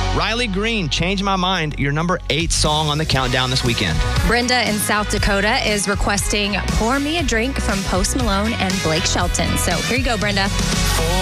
Riley Green, Change My Mind, your number 8 song on the countdown this weekend. Brenda in South Dakota is requesting Pour Me a Drink from Post Malone and Blake Shelton. So here you go, Brenda.